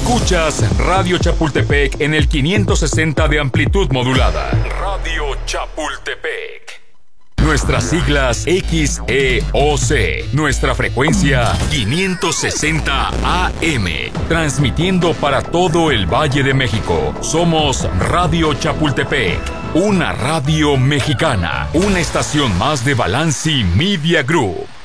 Escuchas Radio Chapultepec en el 560 de amplitud modulada. Radio Chapultepec. Nuestras siglas XEOC. Nuestra frecuencia 560 AM. Transmitiendo para todo el Valle de México. Somos Radio Chapultepec. Una radio mexicana. Una estación más de Balanci Media Group.